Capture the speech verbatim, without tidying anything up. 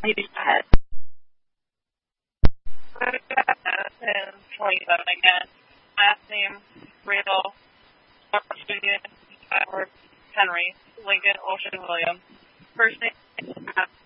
ahead. And twenty-seven again. Last name, Randall, Julian, Edward, Henry, Lincoln, Ocean, William. First name,